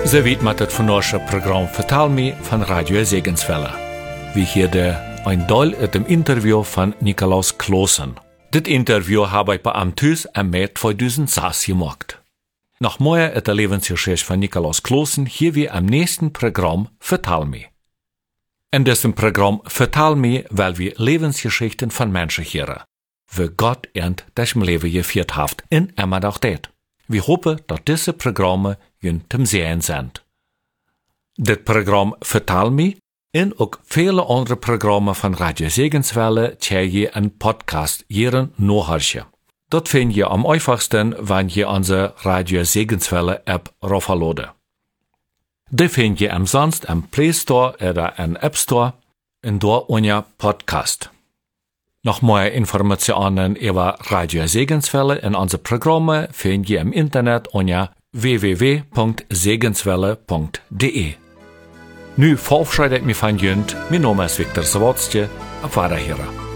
Ze weet met het vandaagse programma Vertel Me van Radio Segenswelle. We hier een deel uit een interview van Nicolaus Clausen. Dit interview heb ik bij hem thuis in mei 2006 gemaakt. Nog meer uit de levensgeschichte van Nicolaus Clausen hier we am nächsten Programm Vertel Me. In diesem Programm Vertel Me weil wir Lebensgeschichten von Menschen hören, wie Gott ihnen das Leben geführt hat und immer noch tät. Wir hoffen, dass diese Programme Ihnen zum Sehen sind. Dit Programm Vertel Me und auch viele andere Programme von Radio Segenswelle kann je een Podcast hierin nachhören. Dat vind je am einfachsten, wenn je onze Radio Segenswelle App raufladen. Die vind je umsonst im Play Store oder im App Store und dort unter Podcast. Noch mehr Informationen über Radio Segenswelle und unsere Programme find je im Internet unter www.segenswelle.de. Nu verabschiedet mich von Jünd, mein Name ist Viktor Sawatzke, auf Wiederhören.